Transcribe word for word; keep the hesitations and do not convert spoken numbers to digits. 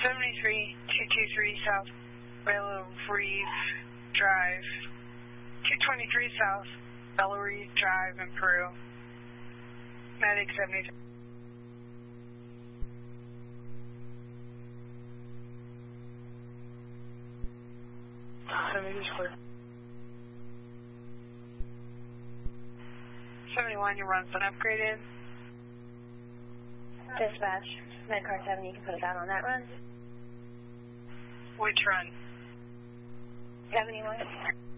seventy-three two two three South Bella Reeve Drive, two twenty-three South Bella Reeve Drive in Peru. Medic seventy-three. seventy-two clear. seventy-one, your run's been upgraded. Dispatch, Medcar seven, you can put us out on that run. Which run? seventy-one.